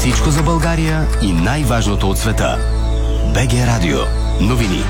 Всичко за България и най-важното от света. БГ Радио. Новини.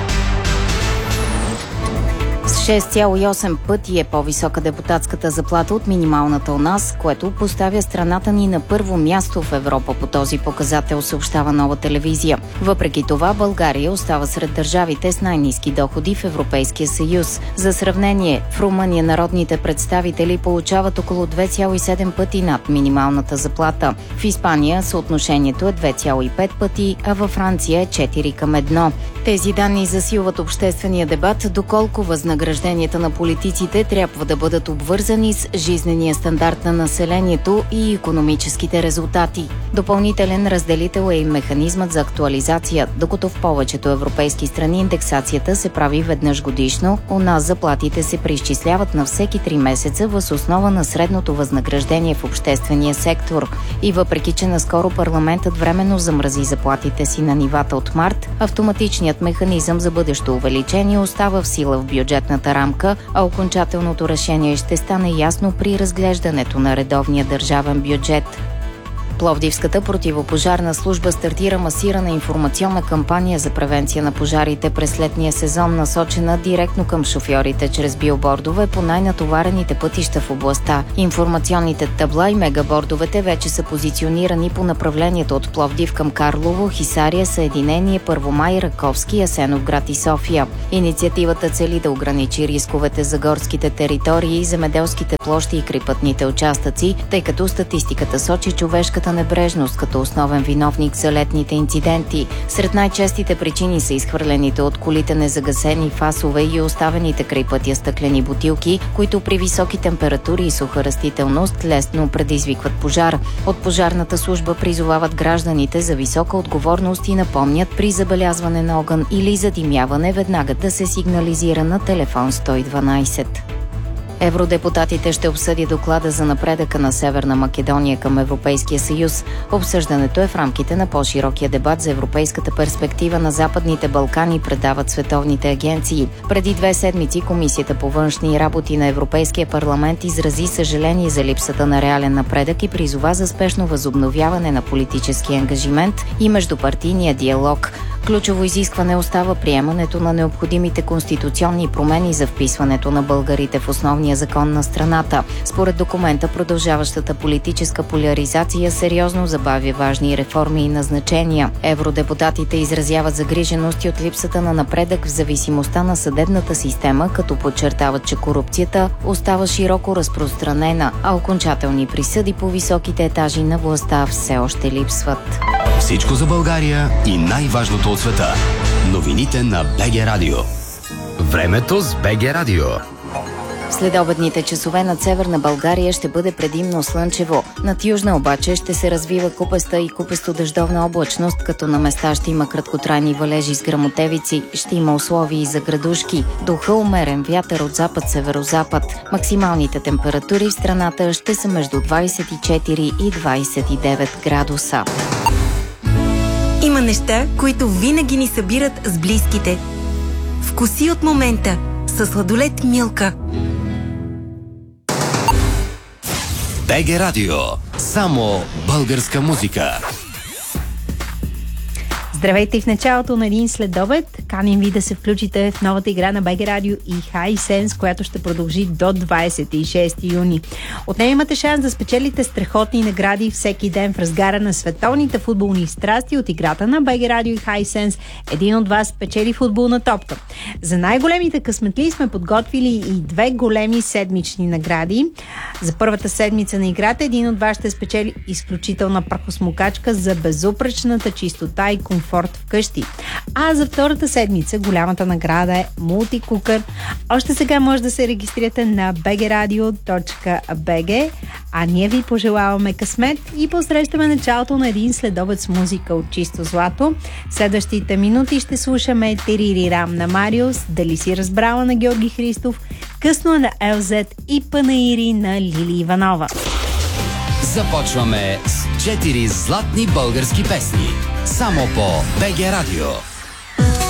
С 6,8 пъти е по-висока депутатската заплата от минималната у нас, което поставя страната ни на първо място в Европа по този показател, съобщава Нова телевизия. Въпреки това, България остава сред държавите с най-ниски доходи в Европейския съюз. За сравнение, в Румъния народните представители получават около 2,7 пъти над минималната заплата. В Испания съотношението е 2,5 пъти, а във Франция е 4 към 1. Тези данни засилват обществения дебат, доколко възнагражденията на политиците трябва да бъдат обвързани с жизнения стандарт на населението и икономическите резултати. Допълнителен разделител е и механизмът за актуализация, докато в повечето европейски страни индексацията се прави веднъж годишно, у нас заплатите се преизчисляват на всеки 3 месеца въз основа на средното възнаграждение в обществения сектор. И въпреки, че наскоро парламентът временно замрази заплатите си на нивата от март, автоматичният механизъм за бъдещо увеличение остава в сила в бюджетната рамка, а окончателното решение ще стане ясно при разглеждането на редовния държавен бюджет. Пловдивската противопожарна служба стартира масирана информационна кампания за превенция на пожарите през летния сезон, насочена директно към шофьорите чрез билбордове по най-натоварените пътища в областта. Информационните табла и мегабордовете вече са позиционирани по направлението от Пловдив към Карлово, Хисария, Съединение, Първомай, Раковски, Асеновград и София. Инициативата цели да ограничи рисковете за горските територии, земеделските площи и крайпътните участъци, тъй като статистиката сочи човешката небрежност като основен виновник за летните инциденти. Сред най-честите причини са изхвърлените от колите незагасени фасове и оставените край пътя стъклени бутилки, които при високи температури и суха растителност лесно предизвикват пожар. От пожарната служба призовават гражданите за висока отговорност и напомнят при забелязване на огън или задимяване веднага да се сигнализира на телефон 112. Евродепутатите ще обсъди доклада за напредъка на Северна Македония към Европейския съюз. Обсъждането е в рамките на по-широкия дебат за европейската перспектива на Западните Балкани, предават световните агенции. Преди 2 седмици Комисията по външни работи на Европейския парламент изрази съжаление за липсата на реален напредък и призова за спешно възобновяване на политическия ангажимент и междупартийния диалог. Ключово изискване остава приемането на необходимите конституционни промени за вписването на българите в основния закон на страната. Според документа, продължаващата политическа поляризация сериозно забавя важни реформи и назначения. Евродепутатите изразяват загриженост и от липсата на напредък в зависимостта на съдебната система, като подчертават, че корупцията остава широко разпространена, а окончателни присъди по високите етажи на властта все още липсват. Всичко за България и най-важното от света. Новините на БГ Радио. Времето с БГ Радио. Следобедните часове над Северна България ще бъде предимно слънчево. Над Южна обаче ще се развива купеста и купесто-дъждовна облачност, като на места ще има краткотрайни валежи с гръмотевици, ще има условия и за градушки. Духа умерен вятър от запад-северозапад. Максималните температури в страната ще са между 24 и 29 градуса. Има неща, които винаги ни събират с близките. Вкуси от момента със сладолед Милка. БГ Радио. Само българска музика. Здравейте в началото на един следобед. Каним ви да се включите в новата игра на БГ Радио и Hisense, която ще продължи до 26 юни. Отнем имате шанс да спечелите страхотни награди всеки ден в разгара на световните футболни страсти от играта на БГ Радио и Hisense. Един от вас спечели футболна топка. За най-големите късметли сме подготвили и 2 големи седмични награди. За първата седмица на играта един от вас ще спечели изключителна прахосмокачка за безупречната чистота и комфорт вкъщи. А за втората седмица голямата награда е мултикукър. Още сега може да се регистрирате на bgradio.bg, а ние ви пожелаваме късмет и посрещаме началото на един следобед с музика от чисто злато. Следващите минути ще слушаме Теририрам на Мариус, Дали си разбрала на Георги Христов, Късно на ЛЗ и Панаири на Лили Иванова. Започваме с 4 златни български песни. Само по БГ Радио.